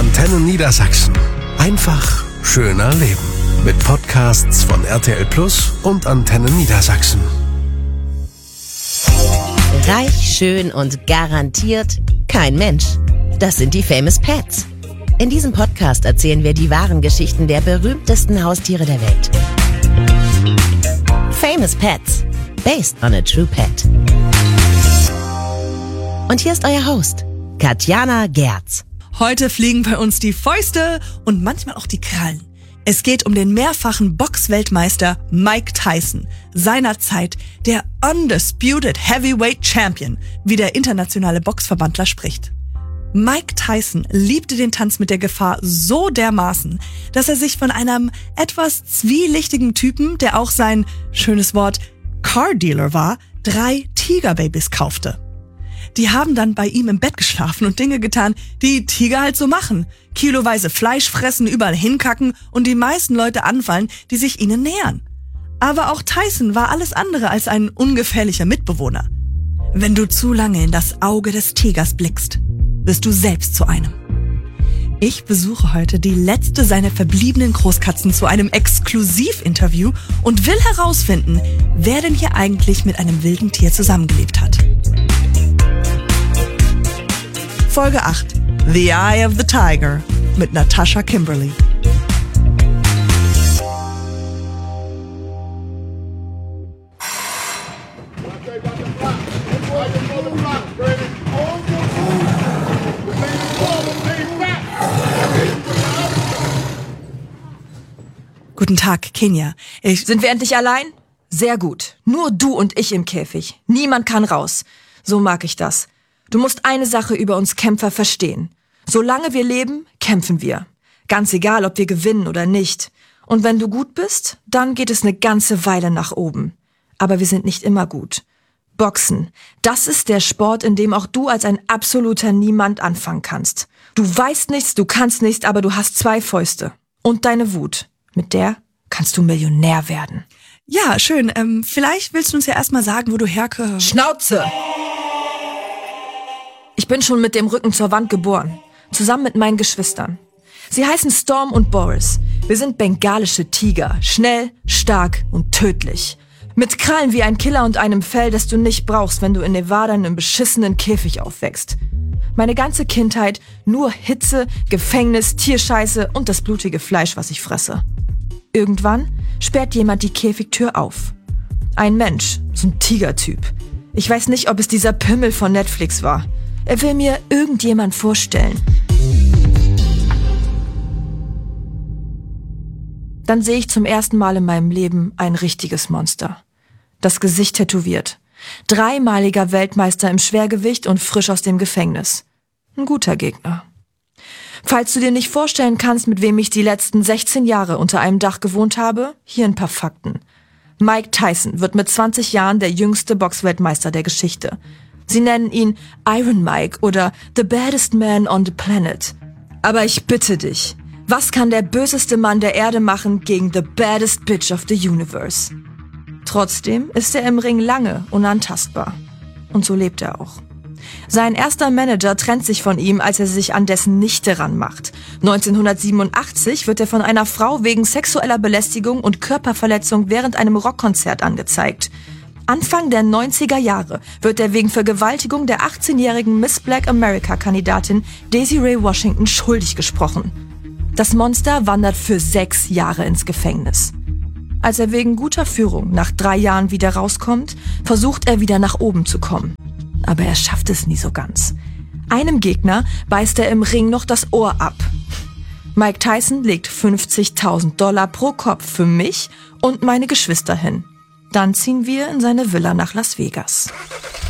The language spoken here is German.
Antenne Niedersachsen. Einfach schöner leben. Mit Podcasts von RTL Plus und Antenne Niedersachsen. Reich, schön und garantiert kein Mensch. Das sind die Famous Pets. In diesem Podcast erzählen wir die wahren Geschichten der berühmtesten Haustiere der Welt. Famous Pets. Based on a true pet. Und hier ist euer Host, Katjana Gerz. Heute fliegen bei uns die Fäuste und manchmal auch die Krallen. Es geht um den mehrfachen Boxweltmeister Mike Tyson, seinerzeit der Undisputed Heavyweight Champion, wie der internationale Boxverbandler spricht. Mike Tyson liebte den Tanz mit der Gefahr so dermaßen, dass er sich von einem etwas zwielichtigen Typen, der auch sein, schönes Wort, Car Dealer war, 3 Tigerbabys kaufte. Die haben dann bei ihm im Bett geschlafen und Dinge getan, die Tiger halt so machen. Kiloweise Fleisch fressen, überall hinkacken und die meisten Leute anfallen, die sich ihnen nähern. Aber auch Tyson war alles andere als ein ungefährlicher Mitbewohner. Wenn du zu lange in das Auge des Tigers blickst, wirst du selbst zu einem. Ich besuche heute die letzte seiner verbliebenen Großkatzen zu einem Exklusivinterview und will herausfinden, wer denn hier eigentlich mit einem wilden Tier zusammengelebt hat. Folge 8. The Eye of the Tiger mit Natasha Kimberly. Guten Tag, Kenia. Sind wir endlich allein? Sehr gut. Nur du und ich im Käfig. Niemand kann raus. So mag ich das. Du musst eine Sache über uns Kämpfer verstehen. Solange wir leben, kämpfen wir. Ganz egal, ob wir gewinnen oder nicht. Und wenn du gut bist, dann geht es eine ganze Weile nach oben. Aber wir sind nicht immer gut. Boxen, das ist der Sport, in dem auch du als ein absoluter Niemand anfangen kannst. Du weißt nichts, du kannst nichts, aber du hast 2 Fäuste. Und deine Wut. Mit der kannst du Millionär werden. Ja, schön. Vielleicht willst du uns ja erstmal sagen, wo du herkommst. Schnauze! Ich bin schon mit dem Rücken zur Wand geboren. Zusammen mit meinen Geschwistern. Sie heißen Storm und Boris. Wir sind bengalische Tiger. Schnell, stark und tödlich. Mit Krallen wie ein Killer und einem Fell, das du nicht brauchst, wenn du in Nevada in einem beschissenen Käfig aufwächst. Meine ganze Kindheit nur Hitze, Gefängnis, Tierscheiße und das blutige Fleisch, was ich fresse. Irgendwann sperrt jemand die Käfigtür auf. Ein Mensch, so ein Tigertyp. Ich weiß nicht, ob es dieser Pimmel von Netflix war. Er will mir irgendjemand vorstellen. Dann sehe ich zum ersten Mal in meinem Leben ein richtiges Monster. Das Gesicht tätowiert. 3-maliger Weltmeister im Schwergewicht und frisch aus dem Gefängnis. Ein guter Gegner. Falls du dir nicht vorstellen kannst, mit wem ich die letzten 16 Jahre unter einem Dach gewohnt habe, hier ein paar Fakten. Mike Tyson wird mit 20 Jahren der jüngste Boxweltmeister der Geschichte. Sie nennen ihn Iron Mike oder The Baddest Man on the Planet. Aber ich bitte dich, was kann der böseste Mann der Erde machen gegen The Baddest Bitch of the Universe? Trotzdem ist er im Ring lange unantastbar. Und so lebt er auch. Sein erster Manager trennt sich von ihm, als er sich an dessen Nichte ranmacht. 1987 wird er von einer Frau wegen sexueller Belästigung und Körperverletzung während einem Rockkonzert angezeigt. Anfang der 90er Jahre wird er wegen Vergewaltigung der 18-jährigen Miss Black America-Kandidatin Desiree Washington schuldig gesprochen. Das Monster wandert für 6 Jahre ins Gefängnis. Als er wegen guter Führung nach 3 Jahren wieder rauskommt, versucht er wieder nach oben zu kommen. Aber er schafft es nie so ganz. Einem Gegner beißt er im Ring noch das Ohr ab. Mike Tyson legt $50.000 pro Kopf für mich und meine Geschwister hin. Dann ziehen wir in seine Villa nach Las Vegas.